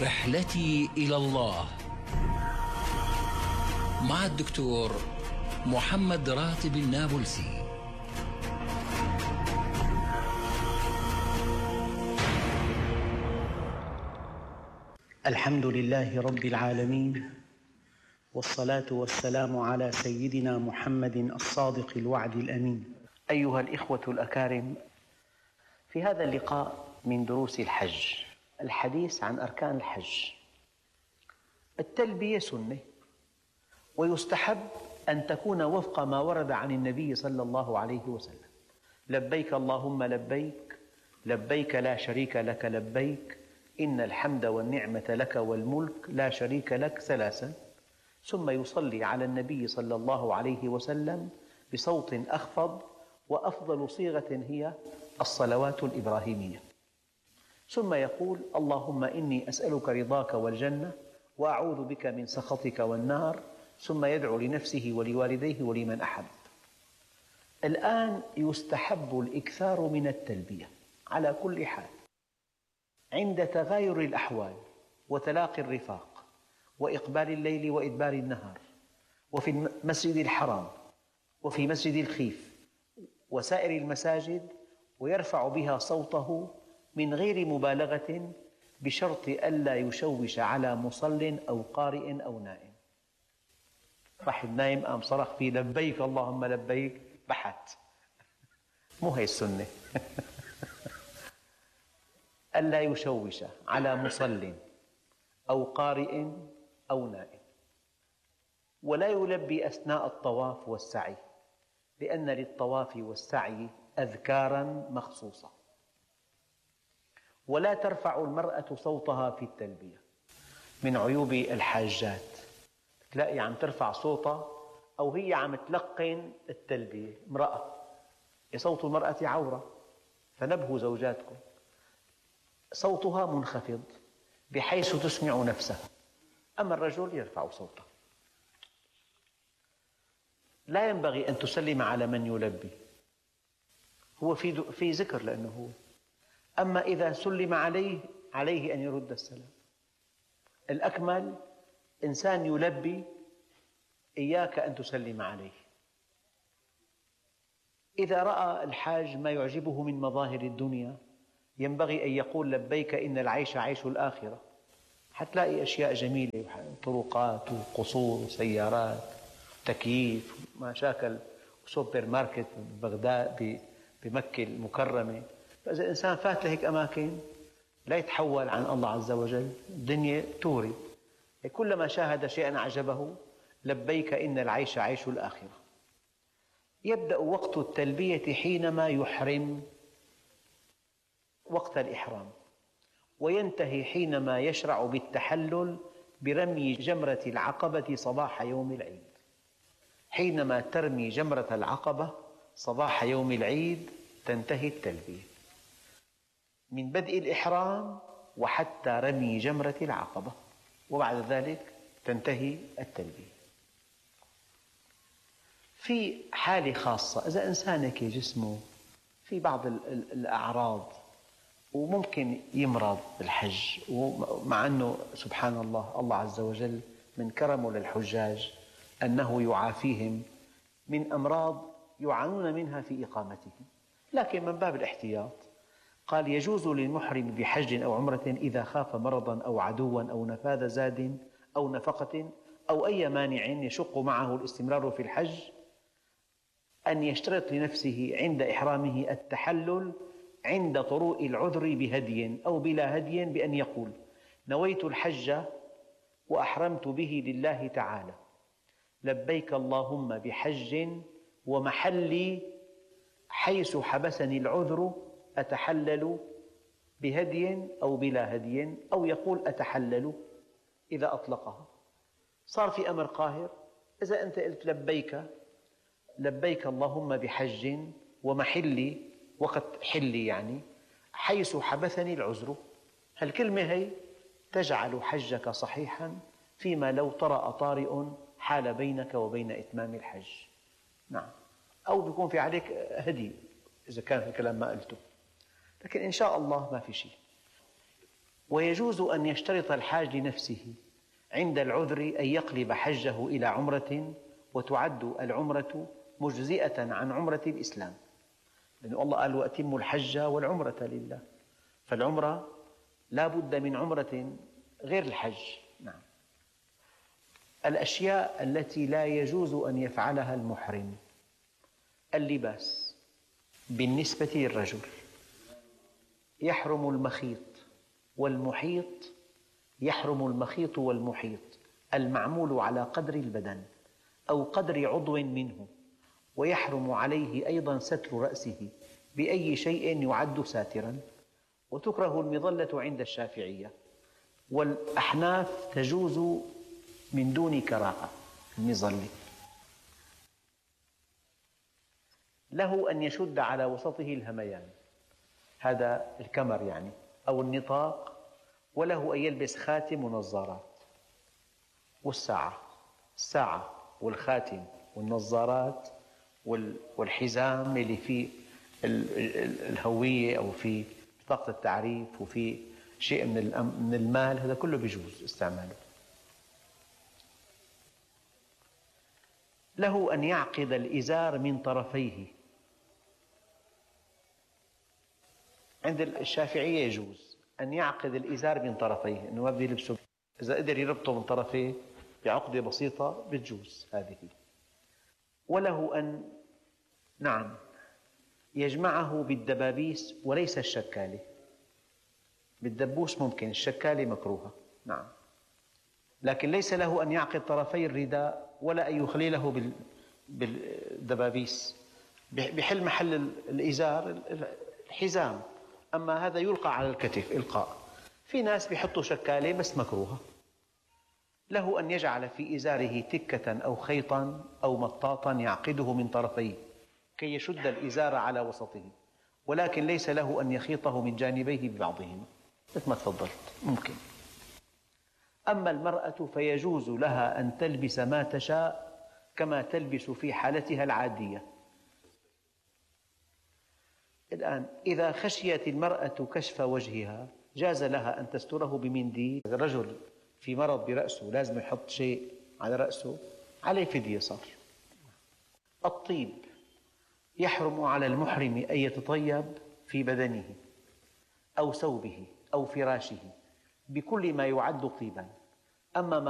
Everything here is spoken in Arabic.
رحلتي إلى الله مع الدكتور محمد راتب النابلسي. الحمد لله رب العالمين، والصلاة والسلام على سيدنا محمد الصادق الوعد الأمين. أيها الإخوة الأكارم، في هذا اللقاء من دروس الحج الحديث عن أركان الحج. التلبية سنة، ويستحب أن تكون وفق ما ورد عن النبي صلى الله عليه وسلم: لبيك اللهم لبيك، لبيك لا شريك لك لبيك، إن الحمد والنعمة لك والملك لا شريك لك، ثلاثا. ثم يصلي على النبي صلى الله عليه وسلم بصوت أخفض، وأفضل صيغة هي الصلوات الإبراهيمية. ثم يقول: اللهم إني أسألك رضاك والجنة، وأعوذ بك من سخطك والنار. ثم يدعو لنفسه ولوالديه ولمن أحب. الآن يستحب الإكثار من التلبية على كل حال، عند تغاير الأحوال وتلاقي الرفاق وإقبال الليل وإدبار النهار، وفي المسجد الحرام وفي مسجد الخيف وسائر المساجد، ويرفع بها صوته من غير مبالغة، بشرط ألا يشوش على مصل أو قارئ أو نائم. واحد نايم قام صرخ فيه لبيك اللهم لبيك، بحت، مو هي السنة. ألا يشوش على مصل أو قارئ أو نائم. ولا يلبي أثناء الطواف والسعي، لأن للطواف والسعي أذكاراً مخصوصة. ولا ترفع المرأة صوتها في التلبية. من عيوب الحاجات تلاقي عم ترفع صوتها أو هي عم تلقن التلبية. امرأة، صوت المرأة عورة، فنبهوا زوجاتكم، صوتها منخفض بحيث تسمع نفسها، أما الرجل يرفع صوته. لا ينبغي أن تسلم على من يلبي، هو في ذكر لأنه هو. أما إذا سلم عليه أن يرد السلام. الأكمل إنسان يلبي، إياك أن تسلم عليه. إذا رأى الحاج ما يعجبه من مظاهر الدنيا، ينبغي أن يقول لبيك إن العيش عيش الآخرة. حتلاقي أشياء جميلة، طرقات وقصور وسيارات، تكييف، مشاكل، سوبر ماركت ببغداد، بمكة المكرمة. فإذا الإنسان فات لهيك أماكن لا يتحول عن الله عز وجل، الدنيا تورد. كلما شاهد شيئا أعجبه لبيك إن العيش عيش الآخرة. يبدأ وقت التلبية حينما يحرم، وقت الإحرام، وينتهي حينما يشرع بالتحلل برمي جمرة العقبة صباح يوم العيد. حينما ترمي جمرة العقبة صباح يوم العيد تنتهي التلبية، من بدء الإحرام وحتى رمي جمرة العقبة، وبعد ذلك تنتهي التلبية. في حالة خاصة، إذا إنسان جسمه في بعض الأعراض وممكن يمرض بالحج، ومع أنه سبحان الله عز وجل من كرمه للحجاج أنه يعافيهم من أمراض يعانون منها في إقامتهم، لكن من باب الاحتياط قال: يجوز للمحرم بحج أو عمرة إذا خاف مرضا أو عدوا أو نفاذ زاد أو نفقة أو أي مانع يشق معه الاستمرار في الحج، أن يشترط لنفسه عند إحرامه التحلل عند طروء العذر بهدي أو بلا هدي، بأن يقول: نويت الحج وأحرمت به لله تعالى، لبيك اللهم بحج ومحلي حيث حبسني العذر، أتحلل بهدي أو بلا هدي، أو يقول أتحلل إذا أطلقها. صار في أمر قاهر. إذا أنت قلت لبيك اللهم بحج ومحلي، وقت حلي يعني حيث حبسني العذر، هالكلمة هي تجعل حجك صحيحا فيما لو طرأ طارئ حال بينك وبين إتمام الحج. نعم، أو بيكون في عليك هدي إذا كان الكلام ما قلته، لكن إن شاء الله ما في شيء. ويجوز أن يشترط الحاج لنفسه عند العذر أن يقلب حجه إلى عمرة، وتعد العمرة مجزئة عن عمرة الإسلام، لأن الله قال: وأتموا الحج والعمرة لله، فالعمرة لا بد من عمرة غير الحج. نعم. الأشياء التي لا يجوز أن يفعلها المحرم: اللباس بالنسبة للرجل، يحرم المخيط والمحيط، يحرم المخيط والمحيط المعمول على قدر البدن أو قدر عضو منه، ويحرم عليه أيضا ستر رأسه بأي شيء يعد ساترا، وتكره المظلة عند الشافعية، والأحناف تجوز من دون كراهة المظلة. له أن يشد على وسطه الهميان، هذا الكمر يعني، أو النطاق، وله أن يلبس خاتم ونظارات والساعة، الساعة والخاتم والنظارات والحزام اللي فيه الهوية أو فيه بطاقة التعريف وفيه شيء من المال، هذا كله بيجوز استعماله. له أن يعقد الإزار من طرفيه، عند الشافعية يجوز أن يعقد الإزار من طرفيه، أنه ما بده يلبسه، إذا قدر يربطه من طرفيه بعقدة بسيطة بتجوز هذه. وله أن يجمعه بالدبابيس وليس الشكالة، بالدبوس ممكن، الشكالة مكروهة. نعم. لكن ليس له أن يعقد طرفي الرداء ولا أن يخليله بالدبابيس، بحل محل الإزار الحزام، أما هذا يلقى على الكتف إلقاء. في ناس بيحطوا شكالة بس مكروهة. له أن يجعل في إزاره تكة أو خيطا أو مطاطا يعقده من طرفيه كي يشد الإزار على وسطه، ولكن ليس له أن يخيطه من جانبيه ببعضهما، مثل ما تفضلت ممكن. أما المرأة فيجوز لها أن تلبس ما تشاء كما تلبس في حالتها العادية. الآن إذا خشيت المرأة كشف وجهها جاز لها أن تستره بمنديل. الرجل في مرض برأسه لازم يحط شيء على رأسه، عليه فدية صار. الطيب: يحرم على المحرم أن يتطيب في بدنه أو ثوبه أو فراشه بكل ما يعد طيبا، أما ما